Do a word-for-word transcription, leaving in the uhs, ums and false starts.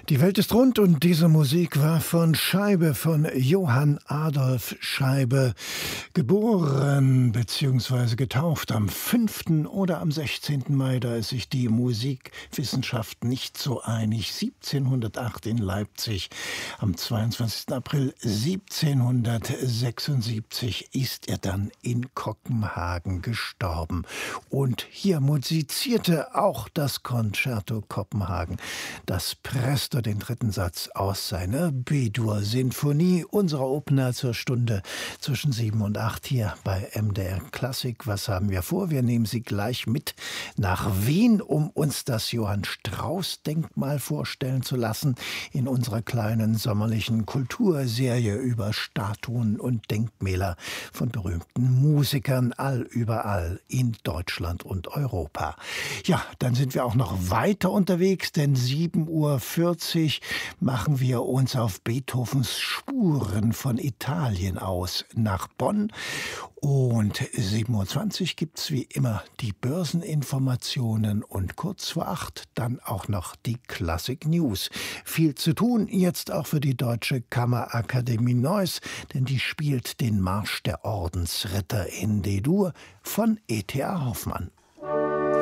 Die Welt ist rund und diese Musik war von Scheibe, von Johann Adolf Scheibe, geboren bzw. getauft am fünften oder am sechzehnten Mai, da ist sich die Musikwissenschaft nicht so einig. siebzehnhundertacht in Leipzig, am zweiundzwanzigsten April siebzehnhundertsechsundsiebzig ist er dann in Kopenhagen gestorben. Und hier musizierte auch das Concerto Kopenhagen. Das presste den dritten Satz aus seiner B-Dur-Sinfonie, unserer Opener zur Stunde zwischen sieben und acht hier bei M D R Klassik. Was haben wir vor? Wir nehmen Sie gleich mit nach Wien, um uns das Johann Strauss-Denkmal vorstellen zu lassen in unserer kleinen sommerlichen Kulturserie über Statuen und Denkmäler von berühmten Musikern allüberall in Deutschland und Europa. Ja, dann sind wir auch noch weiter unterwegs, denn sieben Uhr vierzig machen wir uns auf Beethovens Spuren von Italien aus nach Bonn. Und sieben Uhr zwanzig gibt es wie immer die Börseninformationen und kurz vor acht dann auch noch die Classic News. Viel zu tun jetzt auch für die Deutsche Kammerakademie Neuss, denn die spielt den Marsch der Ordensritter in D-Dur von E T A Hoffmann.